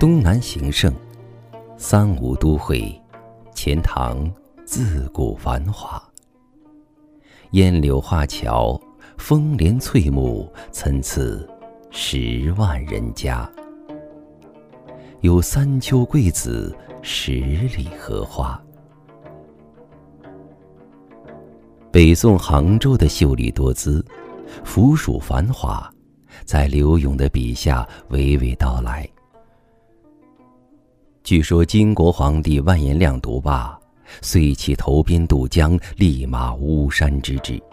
东南形胜，三吴都会，钱塘自古繁华。烟柳画桥，风帘翠幕，参差10万人家。有三秋桂子，10里荷花。北宋杭州的秀丽多姿，浮蜀繁华，在柳永的笔下娓娓道来。据说金国皇帝完颜亮读罢，遂起投鞭渡江，立马巫山之志。